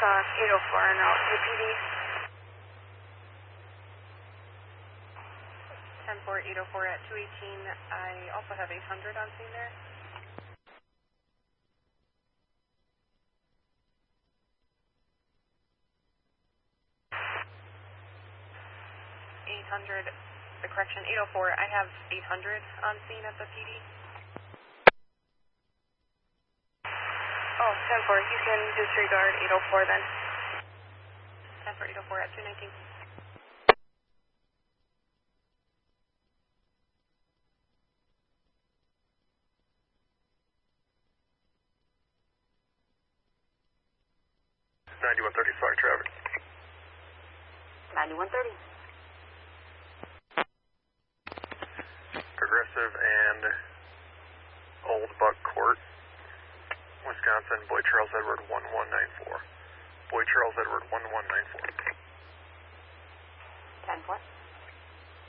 804 en route to PD. 10-4, 804 at 218. I also have 800 on scene there. Correction, 804, I have 800 on scene at the PD. Oh, 10-4, you can disregard 804 then. 10-4, 804 at 219. Fire traffic. 9130. Progressive and Old Buck Court, Wisconsin, Boy Charles Edward 1194. Boy Charles Edward 1194. 10-4.